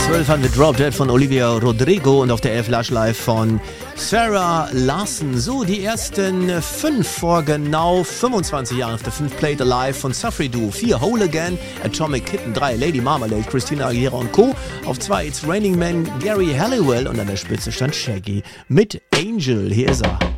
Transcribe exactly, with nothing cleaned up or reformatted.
zwölf haben wir Drop Dead von Olivia Rodrigo und auf der elf Lush Live von Sarah Larson. So, die ersten fünf vor genau fünfundzwanzig Jahren. Auf der fünf Played Alive von Safri Duo. vier Whole Again, Atomic Kitten. drei Lady Marmalade, Christina Aguilera und Co. Auf zwei It's Raining Man, Gary Halliwell. Und an der Spitze stand Shaggy mit Angel. Hier ist er.